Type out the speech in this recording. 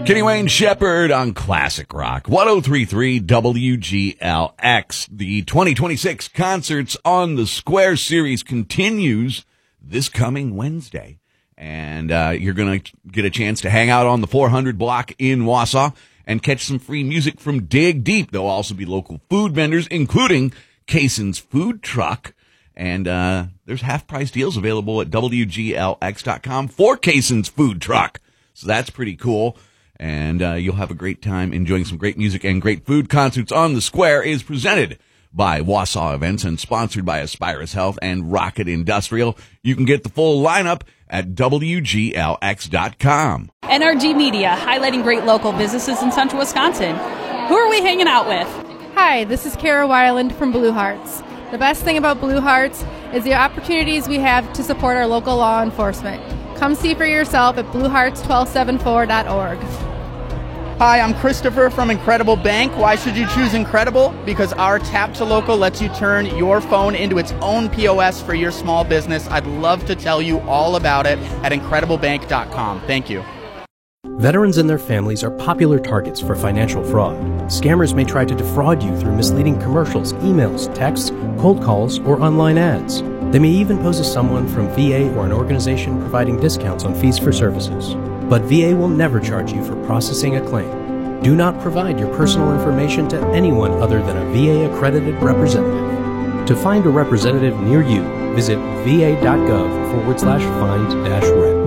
Kenny Wayne Shepherd on Classic Rock 1033 WGLX. The 2026 Concerts on the Square series continues this coming Wednesday. And you're going to get a chance to hang out on the 400 block in Wausau and catch some free music from Dig Deep. There'll also be local food vendors, including Cason's Food Truck. And there's half-price deals available at WGLX.com for Cason's Food Truck. So that's pretty cool. And you'll have a great time enjoying some great music and great food. Concerts on the Square is presented by Wausau Events and sponsored by Aspirus Health and Rocket Industrial. You can get the full lineup at WGLX.com. NRG Media, highlighting great local businesses in central Wisconsin. Who are we hanging out with? Hi, this is Kara Weiland from Blue Hearts. The best thing about Blue Hearts is the opportunities we have to support our local law enforcement. Come see for yourself at bluehearts1274.org. Hi, I'm Christopher from Incredible Bank. Why should you choose Incredible? Because our Tap to Local lets you turn your phone into its own POS for your small business. I'd love to tell you all about it at IncredibleBank.com. Thank you. Veterans and their families are popular targets for financial fraud. Scammers may try to defraud you through misleading commercials, emails, texts, cold calls, or online ads. They may even pose as someone from VA or an organization providing discounts on fees for services. But VA will never charge you for processing a claim. Do not provide your personal information to anyone other than a VA-accredited representative. To find a representative near you, visit va.gov/find-rep.